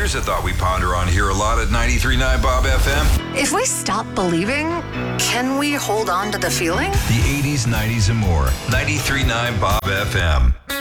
There's a thought we ponder on here a lot at 93.9 Bob FM. If we stop believing, can we hold on to the feeling? The 80s, 90s, and more. 93.9 Bob FM.